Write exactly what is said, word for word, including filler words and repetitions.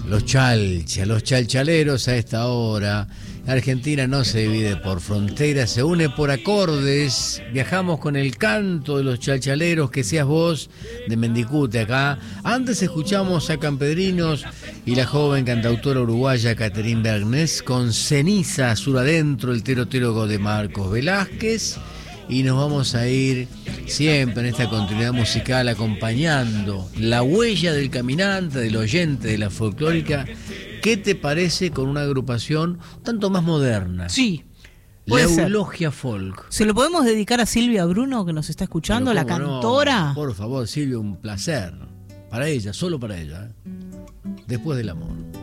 Los chalcha, los chalchaleros a esta hora. Argentina no se divide por fronteras, se une por acordes. Viajamos con el canto de los chalchaleros, que seas vos de Mendicute acá. Antes escuchamos a Campedrinos y la joven cantautora uruguaya Catherine Bergnes con Ceniza sur adentro, el terotérogo de Marcos Velázquez. Y nos vamos a ir siempre en esta continuidad musical acompañando la huella del caminante, del oyente de la folclórica. ¿Qué te parece con una agrupación tanto más moderna? Sí. La Eulogia Folk. ¿Se lo podemos dedicar a Silvia Bruno, que nos está escuchando, la cantora? No, por favor, Silvia, un placer. Para ella, solo para ella. ¿eh? Después del amor.